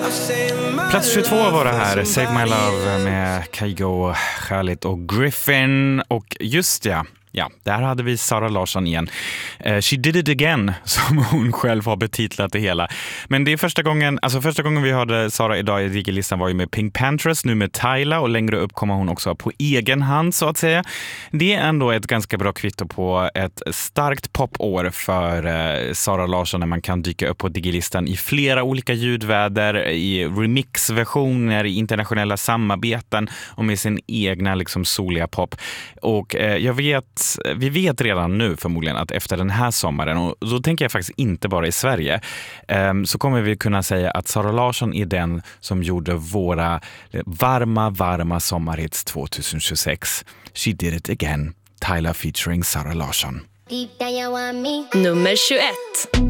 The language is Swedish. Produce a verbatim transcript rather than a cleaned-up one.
Plats tjugotvå var det här, Save My Love med Kygo, Khalid och Griffin. Och just ja, ja, där hade vi Zara Larsson igen. Uh, She Did It Again, som hon själv har betitlat det hela. Men det är första gången, alltså första gången vi hörde Zara idag i Digi-listan var ju med Pink Panthers, nu med Tyla, och längre upp kommer hon också på egen hand så att säga. Det är ändå ett ganska bra kvitto på ett starkt popår för uh, Zara Larsson när man kan dyka upp på Digi-listan i flera olika ljudväder, i remixversioner, i internationella samarbeten och med sin egna liksom soliga pop. Och uh, jag vet vi vet redan nu förmodligen att efter den här sommaren, och då tänker jag faktiskt inte bara i Sverige, så kommer vi kunna säga att Zara Larsson är den som gjorde våra varma, varma sommarhits tjugohundratjugosex. She Did It Again, Tyla featuring Zara Larsson. Nummer tjugoett.